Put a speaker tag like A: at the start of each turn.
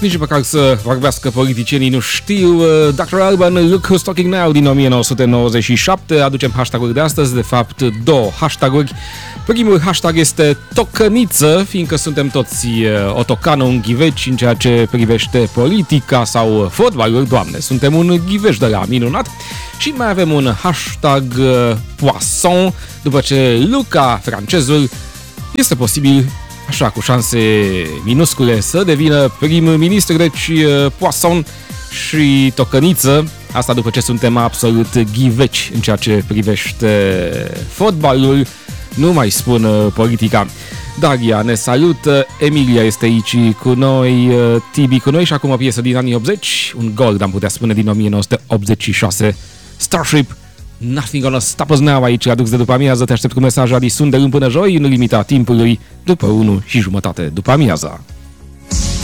A: nici măcar să vorbească politicienii nu știu. Dr. Alban, Look Who's Talking Now din 1997. Aducem hashtag-uri de astăzi, de fapt două hashtag-uri. Primul hashtag este tocăniță, fiindcă suntem toți otocană, un ghiveci în ceea ce privește politica sau fotbalul, doamne, suntem un ghiveș de la minunat. Și mai avem un hashtag poisson, după ce Luca, francezul, este posibil, așa, cu șanse minuscule, să devină prim-ministru, deci poisson și tocăniță. Asta după ce suntem absolut ghiveci în ceea ce privește fotbalul, nu mai spun politica. Daria ne salută, Emilia este aici cu noi, Tibi cu noi și acum o piesă din anii 80, un gold, am putea spune, din 1986, Starship, Nothing Gonna Stop Us Now, aici la Dux de după amiază. Te aștept cu mesaj Adi Sunderân până joi, în limita timpului, după 1:30 după amiaza.